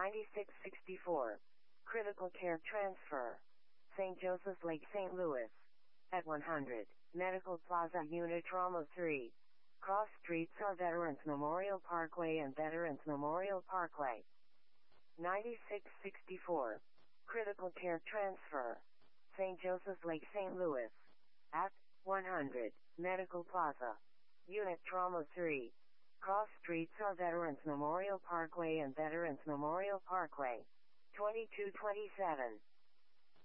9664. Critical Care Transfer. St. Joseph's Lake, St. Louis. At 100. Medical Plaza Unit Trauma 3. Cross Streets are Veterans Memorial Parkway and Veterans Memorial Parkway. 9664. Critical Care Transfer. St. Joseph's Lake, St. Louis. At 100. Medical Plaza. Unit Trauma 3. Cross Streets are Veterans Memorial Parkway and Veterans Memorial Parkway. 2227.